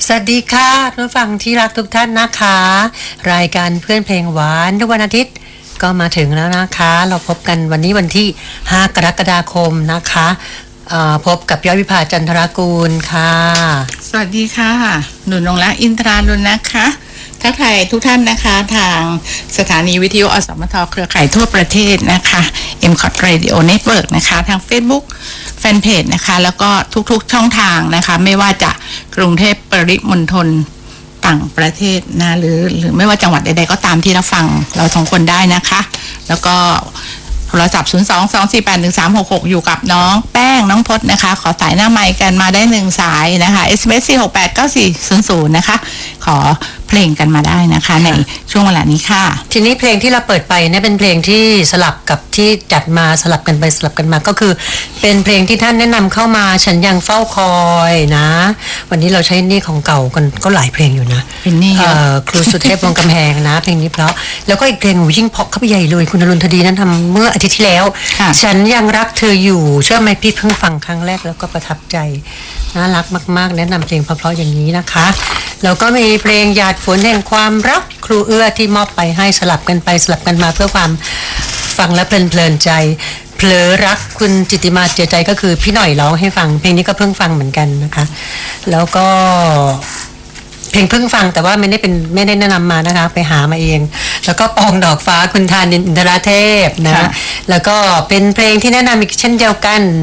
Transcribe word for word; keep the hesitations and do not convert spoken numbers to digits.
สวัสดีค่ะผู้ฟังที่รักทุกท่านนะคะรายการเพื่อนเพลงหวานทุกวันอาทิตย์ก็มาถึงแล้วนะคะเราพบกันวันนี้วันที่ห้ากรกฎาคมนะคะพบกับย้อยวิภาจันทรกูลค่ะสวัสดีค่ะหนุนงละอินทราลุนนะคะทักทายทุกท่านนะคะทางสถานีวิทยุอสมทเครือข่ายทั่วประเทศนะคะ เอ็ม คอท Radio Network นะคะทาง Facebook แฟนเพจนะคะแล้วก็ทุกๆช่องทางนะคะไม่ว่าจะกรุงเทพปริมณฑลต่างประเทศนะหรือหรือไม่ว่าจังหวัดใดๆก็ตามที่รับฟังเราสองคนได้นะคะแล้วก็โทรศัพท์ ศูนย์ สอง สอง สี่ แปด หนึ่ง สาม หก หก อยู่กับน้องแป้งน้องพจน์นะคะขอสายหน้าไมค์กันมาได้หนึ่งสายนะคะ เอส เอ็ม เอส สี่ หก แปด เก้า สี่ ศูนย์ ศูนย์ นะคะขอเพลงกันมาได้นะคะในช่วงเวลานี้ค่ะทีนี้เพลงที่เราเปิดไปเนี่ยเป็นเพลงที่สลับกับที่จัดมาสลับกันไปสลับกันมาก็คือเป็นเพลงที่ท่านแนะนำเข้ามาฉันยังเฝ้าคอยนะวันนี้เราใช้นี่ของเก่ากันก็หลายเพลงอยู่นะเป็นนี่ครูสุเทพวงกำแพงนะเพลงนี้เพราะแล้วก็อีกเพลงหูยิ่งเพาะเข้าไปใหญ่เลยคุณอรุณธดีนั้นทำเมื่ออาทิตย์ที่แล้วฉันยังรักเธออยู่เชื่อไหมพี่เพิ่งฟังครั้งแรกแล้วก็ประทับใจน่ารักมากๆแนะนำเพลงเพราะๆอย่างนี้นะคะแล้วก็มีเพลงหยาดฝนแห่งความรักครูเอื้อที่มอบไปให้สลับกันไปสลับกันมาเพื่อความฟังและเพลินๆใจเผลอรักคุณจิตติมาเจริญใจก็คือพี่หน่อยร้องให้ฟังเพลงนี้ก็เพิ่งฟังเหมือนกันนะคะแล้วก็เพลงเพิ่งฟังแต่ว่าไม่ได้เป็นไม่ได้แนะนำมานะคะไปหามาเองแล้วก็ปองดอกฟ้าคุณธานินทราเทพนะแล้วก็เป็นเพลงที่แนะนำอีกเช่นเดียวกัน